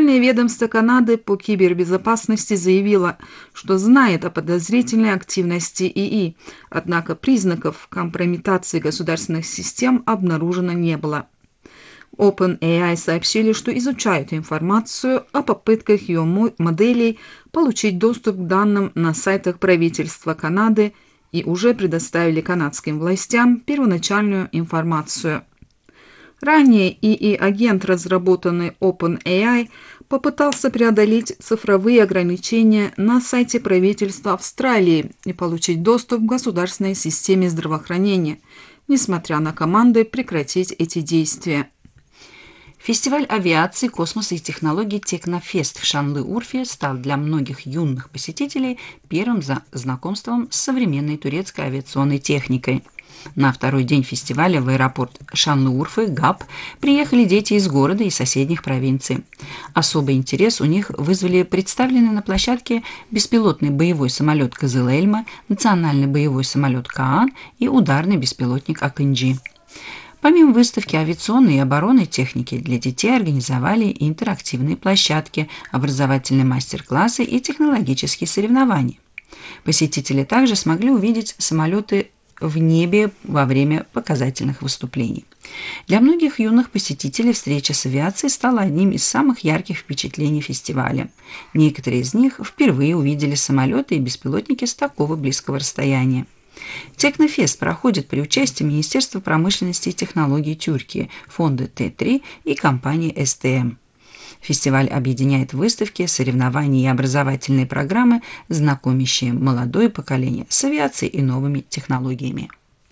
Федеральное ведомство Канады по кибербезопасности заявило, что знает о подозрительной активности ИИ, однако признаков компрометации государственных систем обнаружено не было. OpenAI сообщили, что изучают информацию о попытках ее моделей получить доступ к данным на сайтах правительства Канады и уже предоставили канадским властям первоначальную информацию. Ранее ИИ-агент, разработанный OpenAI, попытался преодолеть цифровые ограничения на сайте правительства Австралии и получить доступ к государственной системе здравоохранения, несмотря на команды прекратить эти действия. Фестиваль авиации, космоса и технологий Технофест в Шанлы-Урфе стал для многих юных посетителей первым знакомством с современной турецкой авиационной техникой. На второй день фестиваля в аэропорт Шанлы-Урфы, ГАП, приехали дети из города и соседних провинций. Особый интерес у них вызвали представленные на площадке беспилотный боевой самолет «Кызыл-Эльма», национальный боевой самолет «Каан» и ударный беспилотник «Акынджи». Помимо выставки авиационной и оборонной техники, для детей организовали интерактивные площадки, образовательные мастер-классы и технологические соревнования. Посетители также смогли увидеть самолеты в небе во время показательных выступлений. Для многих юных посетителей встреча с авиацией стала одним из самых ярких впечатлений фестиваля. Некоторые из них впервые увидели самолеты и беспилотники с такого близкого расстояния. Технофест проходит при участии Министерства промышленности и технологий Тюркии, фонда Т3 и компании СТМ. Фестиваль объединяет выставки, соревнования и образовательные программы, знакомящие молодое поколение с авиацией и новыми технологиями.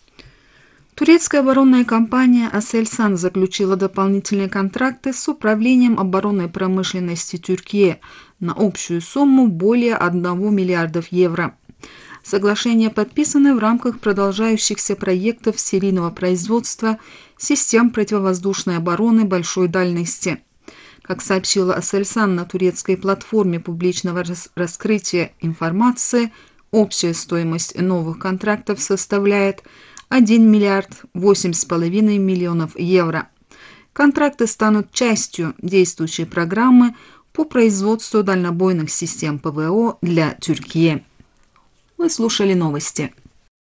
Турецкая оборонная компания «Aselsan» заключила дополнительные контракты с Управлением оборонной промышленности Тюркии на общую сумму более 1 миллиарда евро. Соглашения подписаны в рамках продолжающихся проектов серийного производства систем противовоздушной обороны большой дальности. Как сообщила Aselsan на турецкой платформе публичного раскрытия информации, общая стоимость новых контрактов составляет 1 миллиард 8,5 миллионов евро. Контракты станут частью действующей программы по производству дальнобойных систем ПВО для Тюркии. Вы слушали новости.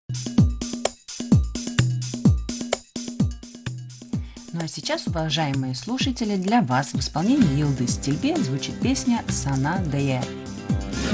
Ну а сейчас, уважаемые слушатели, для вас в исполнении Йылдыз Tilbe звучит песня «Sana değer».